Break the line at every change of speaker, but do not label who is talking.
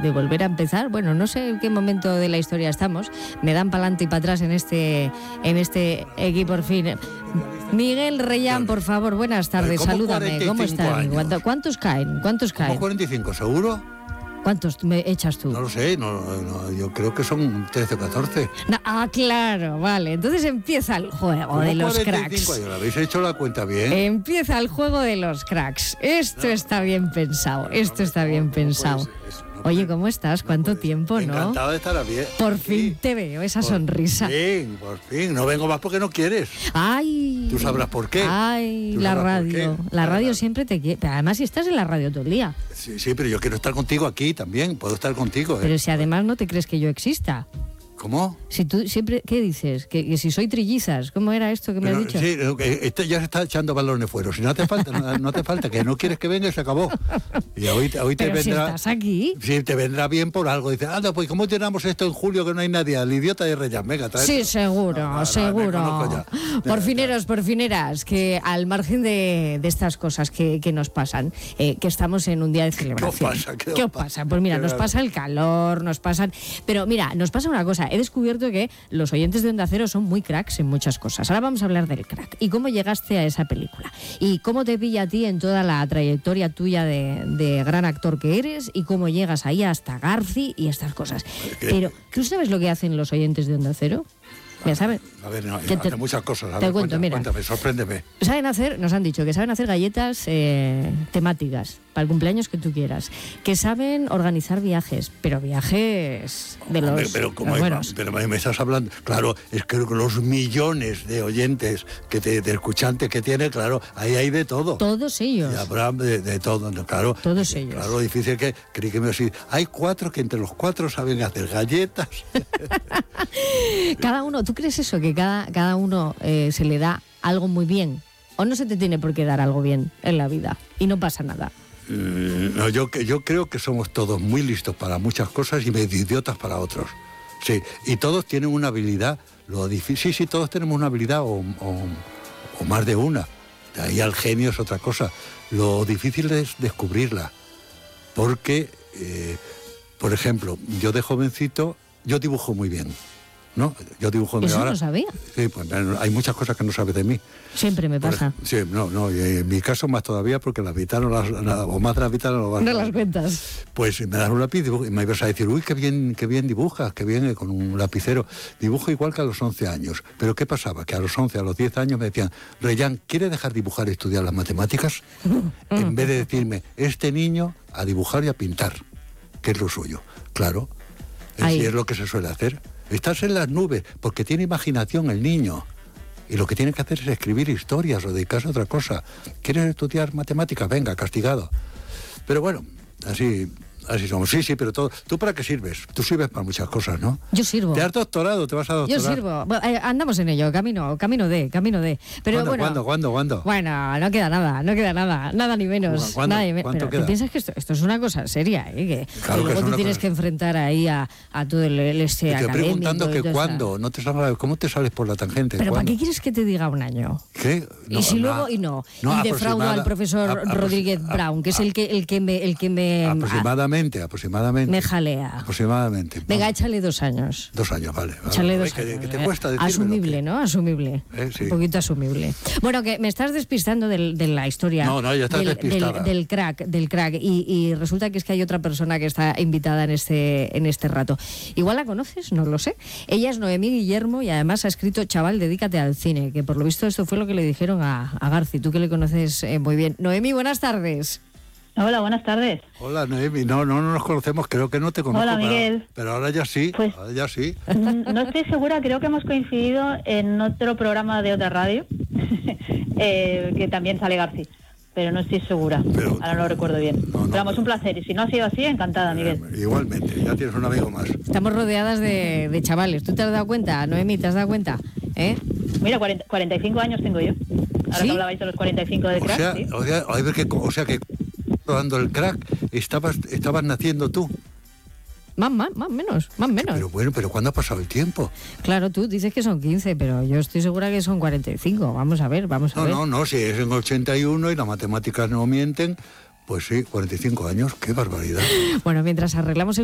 de volver a empezar. Bueno, no sé en qué momento de la historia estamos. Me dan para adelante y para atrás en este equipo, por fin. Miguel Reyán, por favor, buenas tardes, salúdame. ¿Cómo estás? ¿Cuántos caen? ¿Cuántos caen?
45, ¿seguro?
¿Cuántos me echas tú?
No lo sé, no, yo creo que son 13 o 14.
Claro, vale. Entonces empieza el juego de los 45
cracks. ¿Lo habéis hecho la cuenta bien?
Empieza el juego de los cracks. Esto está bien pensado, está bien pensado. Oye, ¿cómo estás? ¿Cuánto tiempo, no?
Encantado de estar bien.
Por fin te veo esa sonrisa.
Por fin. No vengo más porque no quieres.
¡Ay!
Tú sabrás por qué.
¡Ay, la radio! La radio siempre te quiere. Pero además, si estás en la radio todo el día.
Sí, pero yo quiero estar contigo aquí también. Puedo estar contigo.
Pero si además no te crees que yo exista.
¿Cómo?
Si tú siempre, ¿qué dices? Que si soy trillizas, ¿cómo era esto que me has dicho?
Sí, ya se está echando balones fuera. Si no te falta, que no quieres que venga y se acabó. Y hoy te
pero
vendrá.
Si estás aquí.
Sí, te vendrá bien por algo. Dices, anda, pues ¿cómo llenamos esto en julio que no hay nadie? Al idiota de Reyán, venga, trae.
Sí, seguro, seguro. Por fineras, que al margen de estas cosas que nos pasan, que estamos en un día de celebración. ¿Qué os pasa? Pues mira, nos pasa el calor, nos pasa una cosa. He descubierto que los oyentes de Onda Cero son muy cracks en muchas cosas. Ahora vamos a hablar del crack y cómo llegaste a esa película y cómo te pilla a ti en toda la trayectoria tuya de gran actor que eres y cómo llegas ahí hasta Garci y estas cosas. Pero, ¿tú sabes lo que hacen los oyentes de Onda Cero? Ya sabes.
A ver, hacen muchas cosas.
Te cuento, mira.
Cuéntame, sorpréndeme.
Nos han dicho que saben hacer galletas temáticas para el cumpleaños que tú quieras, que saben organizar viajes, pero viajes de los buenos.
Pero me estás hablando, claro, es que los millones de oyentes, de escuchantes que tiene, claro, ahí hay de todo.
Todos ellos.
Y habrá de todo, claro.
Todos ellos.
Claro, lo difícil que creí que me iba a decir, hay 4 que entre los 4 saben hacer galletas.
Cada uno, ¿tú crees eso? Que cada uno se le da algo muy bien. ¿O no se te tiene por qué dar algo bien en la vida? Y no pasa nada.
No, yo creo que somos todos muy listos para muchas cosas y medio idiotas para otros. Sí, y todos tienen una habilidad. Lo difícil, sí, todos tenemos una habilidad o más de una. De ahí al genio es otra cosa. Lo difícil es descubrirla. Porque, por ejemplo, yo de jovencito, yo dibujo muy bien. ¿No? Yo dibujo
¿Eso
ahora.
no sabía?
Sí, pues hay muchas cosas que no sabes de mí.
Siempre me pasa.
Sí, y en mi caso más todavía porque las mitad o más de las mitad no
las cuentas.
Pues me das un lápiz y me ibas a decir, uy, qué bien dibujas, qué bien con un lapicero. Dibujo igual que a los 11 años. Pero ¿qué pasaba? Que a los 11, a los 10 años me decían, Reyán, ¿quiere dejar dibujar y estudiar las matemáticas? En vez de decirme, este niño a dibujar y a pintar, que es lo suyo. Claro, es lo que se suele hacer. Estás en las nubes, porque tiene imaginación el niño. Y lo que tiene que hacer es escribir historias o dedicarse a otra cosa. ¿Quieres estudiar matemáticas? Venga, castigado. Pero bueno, así somos. Sí, pero todo. ¿Tú para qué sirves? Tú sirves para muchas cosas, ¿no?
Yo sirvo.
¿Te has doctorado? ¿Te vas a doctorar?
Yo sirvo. Bueno, andamos en ello, camino de. Pero
¿Cuándo?
Bueno, no queda nada ni menos.
¿Cuánto
pero
queda?
¿tú piensas que esto es una cosa seria, que luego tú tienes que enfrentar ahí a todo el
estoy
académico?
preguntando que cuándo, no te sabes, ¿cómo te sales por la tangente?
¿Pero
¿cuándo?
para qué quieres que te diga un año?
¿Qué?
No, y si luego y defraudo al profesor Rodríguez Brown, que es el que me
aproximadamente.
Me jalea.
Aproximadamente.
Venga, échale 2 años.
2 años, vale.
Échale 2
años. ¿Qué te cuesta decirme?
Asumible, ¿no? Asumible.
Sí.
Un poquito asumible. Bueno, que me estás despistando de la historia.
No, ya estás despistada.
Del crack. Y resulta que es que hay otra persona que está invitada en este rato. Igual la conoces, no lo sé. Ella es Noemí Guillermo y además ha escrito Chaval, dedícate al cine, que por lo visto esto fue lo que le dijeron a Garci, tú que le conoces muy bien. Noemí, buenas tardes.
Hola, buenas tardes.
Hola, Noemi. No nos conocemos, creo que no te conozco.
Hola, Miguel.
Pero ahora ya sí.
Pues,
ahora ya sí.
No estoy segura, creo que hemos coincidido en otro programa de otra radio, que también sale Garci, pero no estoy segura. Ahora no lo recuerdo bien. Pero vamos, un placer. Y si no ha sido así, encantada, Miguel.
Igualmente, ya tienes un amigo más.
Estamos rodeadas de chavales. ¿Tú te has dado cuenta, Noemi? ¿Te has dado cuenta?
Mira, 45 años tengo yo. Ahora
¿Sí?
que hablabais de los 45 de crack. ¿Sí?
O sea que dando el crack estabas naciendo tú.
Más menos.
Pero bueno, pero ¿cuándo ha pasado el tiempo?
Claro, tú dices que son 15, pero yo estoy segura que son 45. Vamos a ver.
No, si es en 81 y las matemáticas no mienten, pues sí, 45 años, qué barbaridad.
Bueno, mientras arreglamos